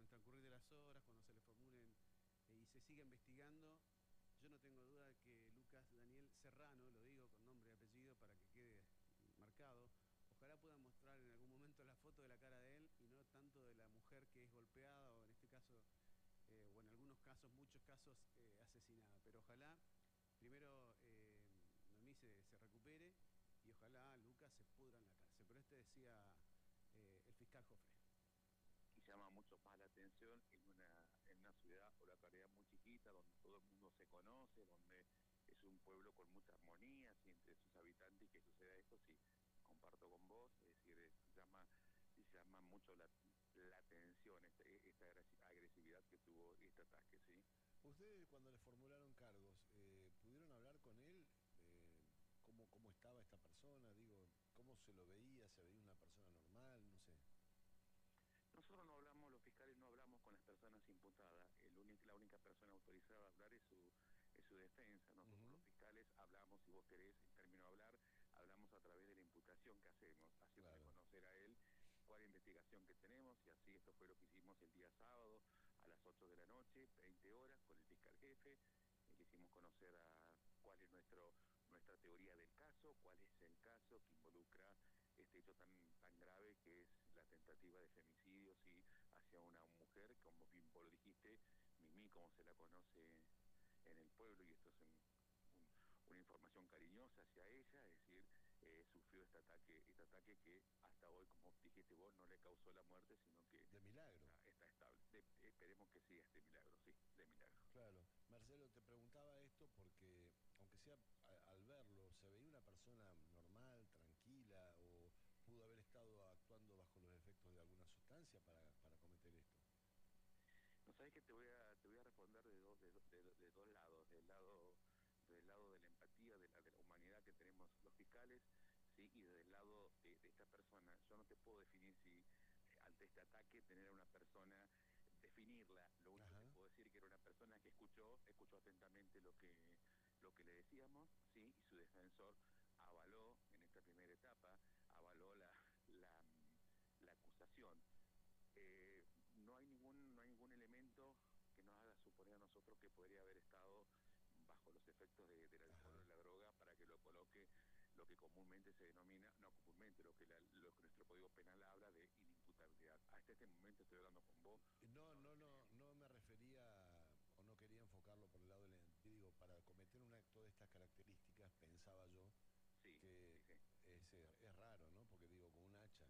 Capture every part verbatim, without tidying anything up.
el transcurrir de las horas, cuando se le formulen eh, y se siga investigando, yo no tengo duda de que Lucas Daniel Serrano, lo digo con nombre y apellido para que quede marcado, ojalá puedan mostrar en algún momento la foto de la cara de él y no tanto de la mujer que es golpeada o en este caso, eh, o en algunos casos, muchos casos, eh, asesinada. Pero ojalá primero eh, Noemí se, se recupere y ojalá Lucas se pudra en la cárcel. Pero este decía eh, el fiscal Jofre. Y llama mucho más la atención en una, en una ciudad o localidad muy chiquita, donde todo el mundo se conoce, donde es un pueblo con mucha armonía, ¿sí? Entre sus habitantes, y que suceda esto, sí, comparto con vos, es decir, es, llama, llama mucho la, la atención, este, esta agresividad que tuvo este ataque, ¿sí? Ustedes cuando le formularon cargos, eh, ¿pudieron hablar con él? Eh, ¿cómo, ¿Cómo estaba esta persona? Digo, ¿cómo se lo veía? ¿Se veía una persona normal? No sé. Nosotros no hablamos, los fiscales no hablamos con las personas imputadas. El único, la única persona autorizada a hablar es su, es su defensa. Nosotros Uh-huh. los fiscales hablamos, si vos querés, en término de hablar, hablamos a través de la imputación que hacemos, haciéndole Claro. conocer a él cuál investigación que tenemos, y así esto fue lo que hicimos el día sábado a las ocho de la noche, veinte horas, con el fiscal jefe. Eh, le hicimos conocer a cuál es nuestro nuestra teoría del caso, cuál es el caso que involucra este hecho tan tan grave que es la tentativa de femicidio, sí, hacia una mujer, como bien vos lo dijiste, Mimi, como se la conoce en el pueblo, y esto es un, un, una información cariñosa hacia ella, es decir, eh, sufrió este ataque, este ataque que hasta hoy, como dijiste vos, no le causó la muerte, sino que De milagro. está, está estable. De, esperemos que siga este milagro, sí, de milagro. Claro. Marcelo, te preguntaba esto porque, aunque sea a, al verlo, ¿se veía una persona normal, tranquila, o pudo haber estado actuando bajo los efectos de alguna sustancia para, para cometer esto? No sabes que te voy a te voy a responder de dos de, de, de dos lados, del lado del lado de la empatía, de la de la humanidad que tenemos los fiscales, sí, y del lado de, de esta persona. Yo no te puedo definir si eh, ante este ataque tener a una persona, definirla. Lo único que Ajá. puedo decir es que era una persona que escuchó escuchó atentamente lo que lo que le decíamos, sí, y su defensor avaló en esta primera etapa, avaló la la, la acusación. Eh, no hay ningún no hay ningún elemento que nos haga suponer a nosotros que podría haber estado bajo los efectos de, del alcohol o Ajá. de la droga para que lo coloque lo que comúnmente se denomina, no comúnmente, lo que, la, lo que nuestro Código Penal habla de inimputabilidad. Hasta este momento estoy hablando con vos, No, no lo no, no, tenemos. no me refería o no quería enfocarlo por el lado del... Digo, para cometer un acto de estas características, pensaba yo Sí, sí, que sí. es, es raro, ¿no? Porque digo, con un hacha.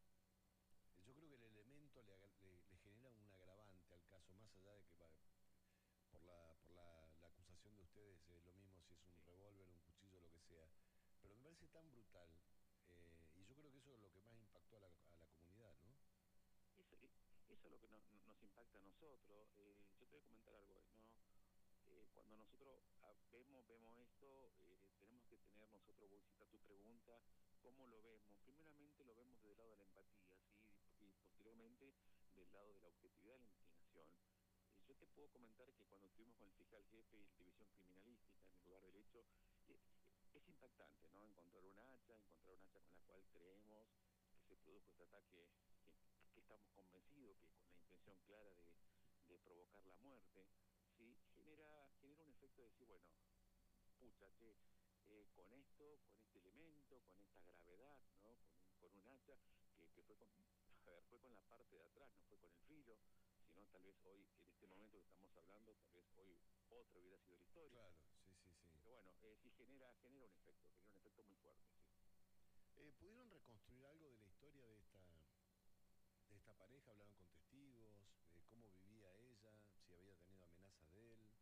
Yo creo que el elemento le, le, le genera un agravante al caso, más allá de que va, por la por la, la acusación de ustedes es lo mismo si es un Sí. revólver, un cuchillo, lo que sea. Pero me parece tan brutal, eh, y yo creo que eso es lo que más impactó a la, a la comunidad, ¿no? Eso, eso es lo que no, no, nos impacta a nosotros. Eh, yo te voy a comentar algo, ¿no? Eh, cuando nosotros ah, vemos vemos esto, eh, tenemos que tener nosotros, vos hiciste tu pregunta, ¿cómo lo vemos? Primeramente lo vemos desde el lado de la empatía, ¿sí? Y posteriormente del lado de la objetividad de la investigación. Eh, yo te puedo comentar que cuando estuvimos con el fiscal jefe y la división criminalística en el lugar del hecho, eh, eh, es impactante, ¿no? Encontrar un hacha, encontrar un hacha con la cual creemos que se produjo este ataque, que, que estamos convencidos que con la intención clara de, de provocar la muerte, sí, genera, genera un efecto de decir, bueno, pucha, che, eh, con esto, con este elemento, con esta gravedad, ¿no? Con un, con un hacha, que, que fue con, a ver, fue con la parte de atrás, no fue con el filo, sino tal vez hoy, en este momento que estamos hablando, tal vez hoy otra hubiera sido la historia. Claro, sí, sí, sí. Pero bueno, eh, sí genera, genera un efecto, genera un efecto muy fuerte, sí. Eh, ¿Pudieron reconstruir algo de la historia de esta, de esta pareja? ¿Hablaron con testigos? Eh, ¿Cómo vivía ella? ¿Si había tenido amenazas de él?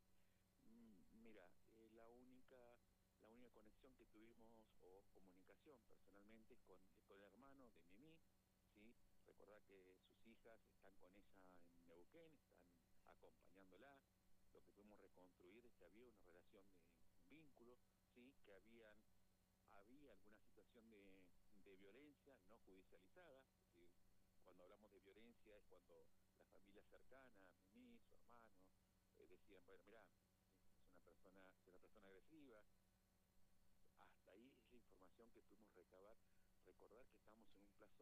Mm, Mira, eh, la única la única conexión que tuvimos o comunicación personalmente es con, es con el hermano de Mimi, ¿sí? Recordá que sus hijas están con ella en Neuquén, están acompañándola. Lo que pudimos reconstruir es que había una relación de un vínculo, ¿sí? Que habían había alguna situación de, de violencia no judicializada, es decir, cuando hablamos de violencia es cuando la familia cercana, Mimi, su hermano, eh, decían, bueno, mirá, es una persona, es una persona agresiva. Hasta ahí es la información que pudimos recabar. Recordar que estamos en un